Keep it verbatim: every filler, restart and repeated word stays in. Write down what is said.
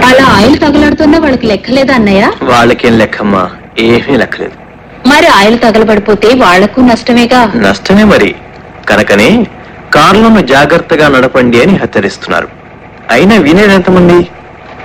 అలా ఆయిల్ తగలడుతున్నా వాళ్ళకి లెక్కలేదా అన్నయ్య? వాళ్ళకేం లెక్కమ్మా, ఏమీ లెక్కలేదు. మరి ఆయిల్ తగలబడిపోతే వాళ్లకు నష్టమేగా. నష్టమే మరి. కనుకనే కార్లను జాగ్రత్తగా నడపండి అని హెచ్చరిస్తున్నారు. అయినా వినేది ఎంతమంది?